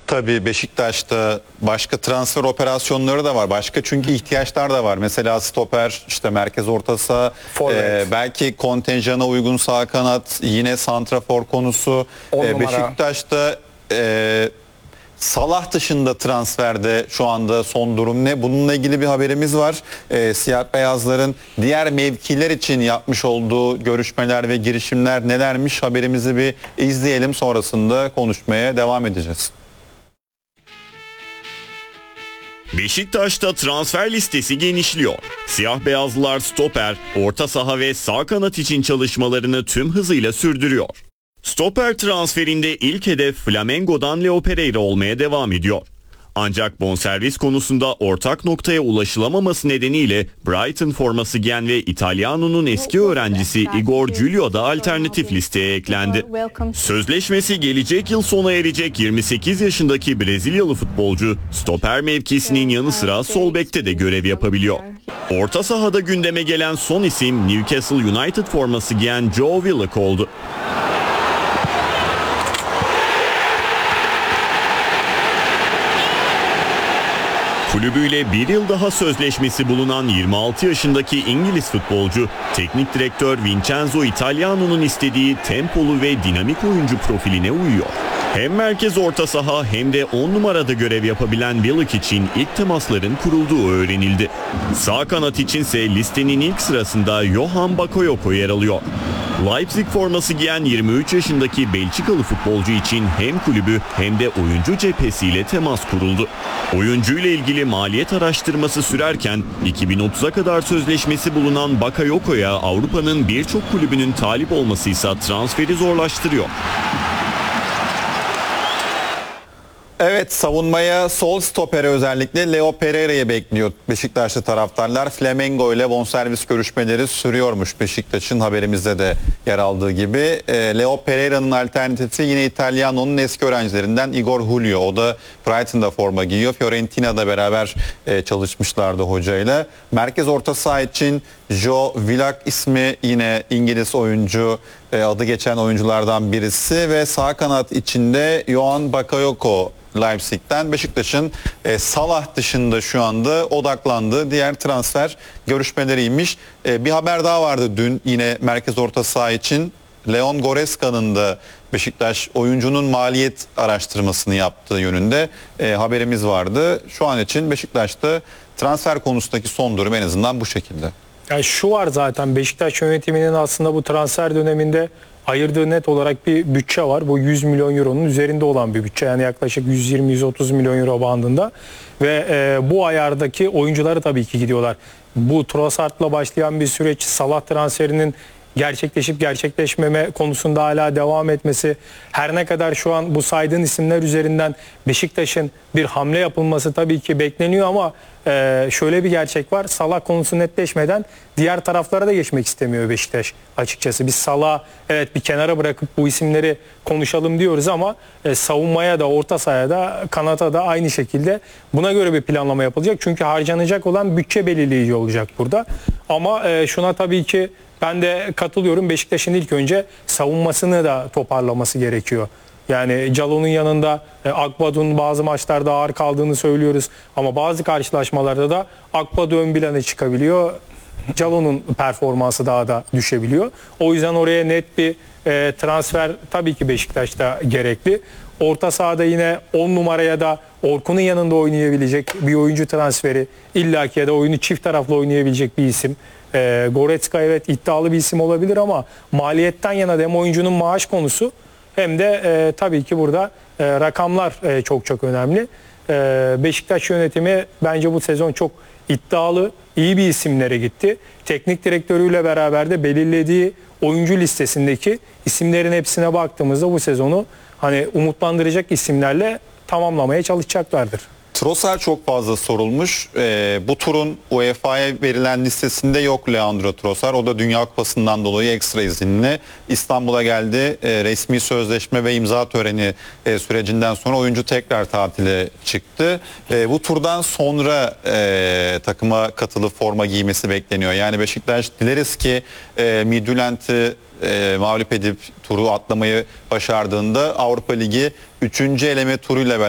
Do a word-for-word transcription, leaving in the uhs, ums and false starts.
Tabii Beşiktaş'ta başka transfer operasyonları da var. Başka çünkü ihtiyaçlar da var. Mesela stoper, işte merkez orta saha, e, belki kontenjana uygun sağ kanat, yine santrafor konusu. E, Beşiktaş'ta e, Salah dışında transferde şu anda son durum ne? Bununla ilgili bir haberimiz var. E, siyah beyazların diğer mevkiler için yapmış olduğu görüşmeler ve girişimler nelermiş? Haberimizi bir izleyelim, sonrasında konuşmaya devam edeceğiz. Beşiktaş'ta transfer listesi genişliyor. Siyah beyazlılar stoper, orta saha ve sağ kanat için çalışmalarını tüm hızıyla sürdürüyor. Stoper transferinde ilk hedef Flamengo'dan Leo Pereira olmaya devam ediyor. Ancak bonservis konusunda ortak noktaya ulaşılamaması nedeniyle Brighton forması giyen ve İtalyano'nun eski öğrencisi Igor Giulio da alternatif listeye eklendi. Sözleşmesi gelecek yıl sona erecek yirmi sekiz yaşındaki Brezilyalı futbolcu stoper mevkisinin yanı sıra sol bekte de görev yapabiliyor. Orta sahada gündeme gelen son isim Newcastle United forması giyen Joe Willock oldu. Kulübüyle bir yıl daha sözleşmesi bulunan yirmi altı yaşındaki İngiliz futbolcu, teknik direktör Vincenzo Italiano'nun istediği tempolu ve dinamik oyuncu profiline uyuyor. Hem merkez orta saha hem de on numarada görev yapabilen Willock için ilk temasların kurulduğu öğrenildi. Sağ kanat içinse listenin ilk sırasında Johan Bakayoko yer alıyor. Leipzig forması giyen yirmi üç yaşındaki Belçikalı futbolcu için hem kulübü hem de oyuncu cephesiyle temas kuruldu. Oyuncuyla ilgili maliyet araştırması sürerken iki bin otuza kadar sözleşmesi bulunan Bakayoko'ya Avrupa'nın birçok kulübünün talip olması ise transferi zorlaştırıyor. Evet, savunmaya sol stopere özellikle Leo Pereira'yı bekliyor Beşiktaşlı taraftarlar. Flamengo ile bonservis görüşmeleri sürüyormuş, Beşiktaş'ın haberimizde de yer aldığı gibi. E, Leo Pereira'nın alternatifi yine İtalyano'nun eski öğrencilerinden Igor Giulio. O da Brighton'da forma giyiyor. Fiorentina'da beraber e, çalışmışlardı hocayla. Merkez orta saha için Joe Willock ismi yine İngiliz oyuncu, e, adı geçen oyunculardan birisi ve sağ kanat içinde Johan Bakayoko Leipzig'ten. Beşiktaş'ın e, Salah dışında şu anda odaklandığı diğer transfer görüşmeleriymiş. E, bir haber daha vardı dün yine merkez orta saha için. Leon Goreska'nın da Beşiktaş oyuncunun maliyet araştırmasını yaptığı yönünde e, haberimiz vardı. Şu an için Beşiktaş'ta transfer konusundaki son durum en azından bu şekilde. Yani şu var, zaten Beşiktaş yönetiminin aslında bu transfer döneminde ayırdığı net olarak bir bütçe var. Bu yüz milyon euronun üzerinde olan bir bütçe. Yani yaklaşık yüz yirmi yüz otuz milyon euro bandında. Ve e, bu ayardaki oyuncuları tabii ki gidiyorlar. Bu Trossard'la başlayan bir süreç, Salah transferinin gerçekleşip gerçekleşmeme konusunda hala devam etmesi, her ne kadar şu an bu saydığın isimler üzerinden Beşiktaş'ın bir hamle yapılması tabii ki bekleniyor ama e, şöyle bir gerçek var. Salah konusu netleşmeden diğer taraflara da geçmek istemiyor Beşiktaş açıkçası. Biz Salah evet bir kenara bırakıp bu isimleri konuşalım diyoruz ama e, savunmaya da orta sahaya da kanata da aynı şekilde buna göre bir planlama yapılacak. Çünkü harcanacak olan bütçe belirleyici olacak burada. Ama e, şuna tabii ki ben de katılıyorum. Beşiktaş'ın ilk önce savunmasını da toparlaması gerekiyor. Yani Calon'un yanında e, Akbadu'nun bazı maçlarda ağır kaldığını söylüyoruz. Ama bazı karşılaşmalarda da Akbadu ön plana çıkabiliyor. Calon'un performansı daha da düşebiliyor. O yüzden oraya net bir e, transfer tabii ki Beşiktaş'ta gerekli. Orta sahada yine on numaraya da Orkun'un yanında oynayabilecek bir oyuncu transferi, illaki ya da oyunu çift taraflı oynayabilecek bir isim. E, Goretzka evet iddialı bir isim olabilir ama maliyetten yana da hem oyuncunun maaş konusu hem de e, tabii ki burada e, rakamlar e, çok çok önemli. E, Beşiktaş yönetimi bence bu sezon çok iddialı, iyi bir isimlere gitti. Teknik direktörüyle beraber de belirlediği oyuncu listesindeki isimlerin hepsine baktığımızda bu sezonu hani umutlandıracak isimlerle tamamlamaya çalışacaklardır. Trossard çok fazla sorulmuş. Ee, bu turun U E F A'ya verilen listesinde yok Leandro Trossard. O da Dünya Kupası'ndan dolayı ekstra izinli. İstanbul'a geldi. E, resmi sözleşme ve imza töreni e, sürecinden sonra oyuncu tekrar tatile çıktı. E, bu turdan sonra e, takıma katılıp forma giymesi bekleniyor. Yani Beşiktaş dileriz ki e, Midtjylland'i e, mağlup edip turu atlamayı başardığında Avrupa Ligi üçüncü eleme turuyla beraber